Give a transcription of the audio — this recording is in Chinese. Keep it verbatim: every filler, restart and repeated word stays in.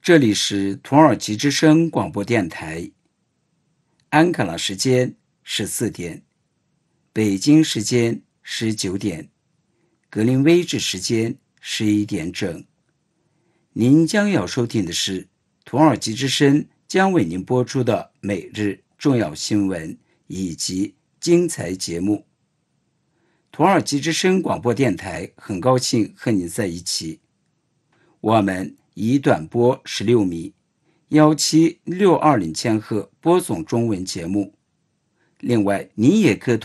这里是土耳其之声广播电台，安卡拉时间十四点，北京时间十九点，格林威治时间十一点整。您将要收听的是土耳其之声将为您播出的每日重要新闻以及精彩节目。土耳其之声广播电台很高兴和你在一起。我们以短波十六米、一七六二零千赫播送中文节目。另外，您也可